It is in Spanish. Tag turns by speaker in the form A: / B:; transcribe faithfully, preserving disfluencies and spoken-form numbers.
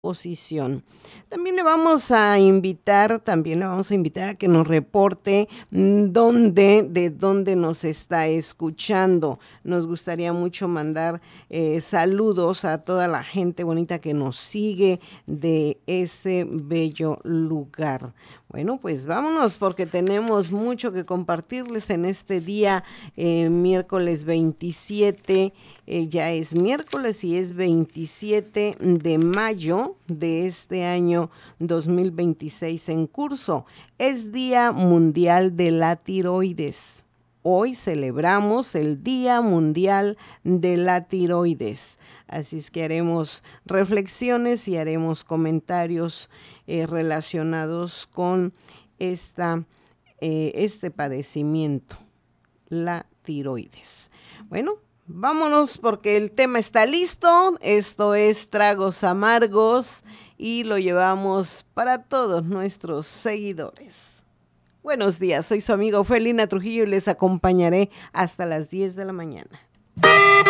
A: posición. También le vamos a invitar, también le vamos a invitar a que nos reporte mm, dónde, de dónde nos está escuchando. Nos gustaría mucho mandar eh, saludos a toda la gente bonita que nos sigue de ese bello lugar. Bueno, pues vámonos porque tenemos mucho que compartirles en este día, eh, miércoles veintisiete, eh, ya es miércoles y es veintisiete de mayo de este año dos mil veintiséis en curso. Es Día Mundial de la Tiroides. Hoy celebramos el Día Mundial de la Tiroides. Así es que haremos reflexiones y haremos comentarios eh, relacionados con esta, eh, este padecimiento, la tiroides. Bueno, vámonos porque el tema está listo. Esto es Tragos Amargos y lo llevamos para todos nuestros seguidores. Buenos días, soy su amiga Ofelina Trujillo y les acompañaré hasta las diez de la mañana.